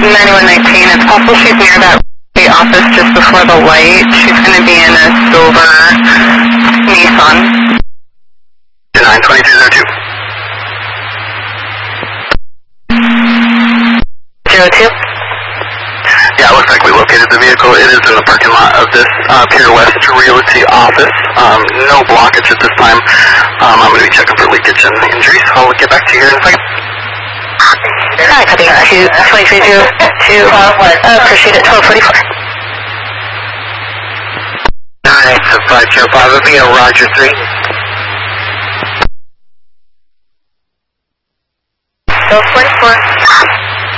9119, it's possible she's near that office just before the light. She's going to be in a silver Nissan. 92202. 02? Yeah, it looks like we located the vehicle. It is in the parking lot of this Pier West Realty office. No blockage at this time. I'm going to be checking for leakage and injuries. I'll get back to you here in a second. Hi, copy 2302, proceed at 1244. 98505, it'll be a Roger 3. 1244.